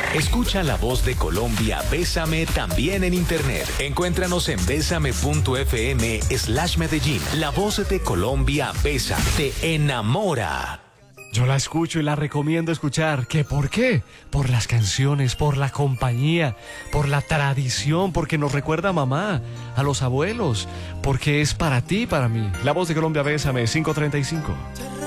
Escucha La Voz de Colombia, Bésame también en internet. Encuéntranos en besame.fm/Medellín. La Voz de Colombia, Bésame, te enamora. Yo la escucho y la recomiendo escuchar. ¿Qué? ¿Por qué? Por las canciones, por la compañía, por la tradición, porque nos recuerda a mamá, a los abuelos, porque es para ti, para mí. La Voz de Colombia, Bésame, 5:35.